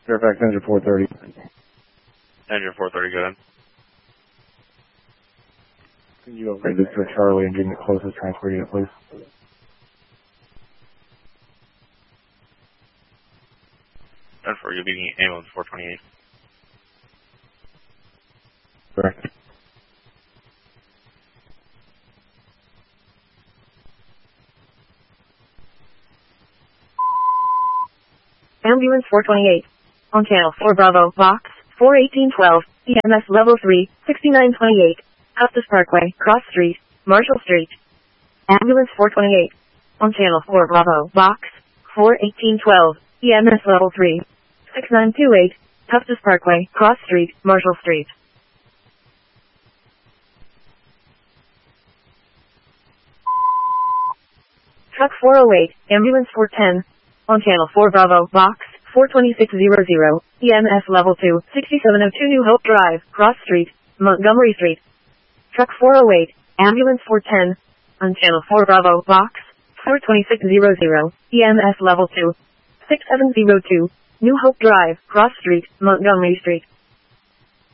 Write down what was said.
Fairfax engine 430. Engine 430, go ahead. Can you upgrade this to a Charlie and give me the closest transport unit, please? And for you being ambulance 428. Correct. Ambulance 428. On channel 4 Bravo, box 41812, EMS level 3, 6928. Custis Parkway, Cross Street, Marshall Street. Ambulance 428. On channel 4 Bravo, box 41812, EMS level 3, 6928. Custis Parkway, Cross Street, Marshall Street. Truck 408, Ambulance 410. On channel 4 Bravo, box 42600, EMS level 2, 6702 New Hope Drive, Cross Street, Montgomery Street. Truck 408, Ambulance 410. On channel 4 Bravo, box 42600, EMS level 2, 6702 New Hope Drive, Cross Street, Montgomery Street.